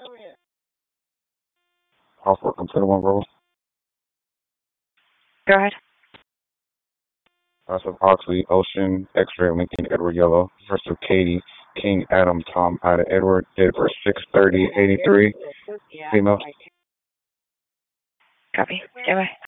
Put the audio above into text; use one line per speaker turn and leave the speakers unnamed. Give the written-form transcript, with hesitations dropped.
Alpha Computer One Roll.
Go ahead.
Joseph Oxley, Ocean, X-Ray, Lincoln, Edward Yellow, Versus Katie, King, Adam, Tom, Ida, Edward, date of birth 6/30/83, female.
Copy. Stand by.